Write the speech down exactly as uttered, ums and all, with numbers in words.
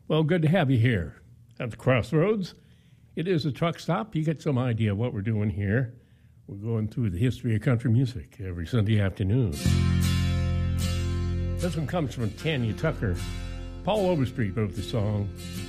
Well, good to have you here at the Crossroads. It is a truck stop. You get some idea of what we're doing here. We're going through the history of country music every Sunday afternoon. This one comes from Tanya Tucker. Paul Overstreet wrote the song.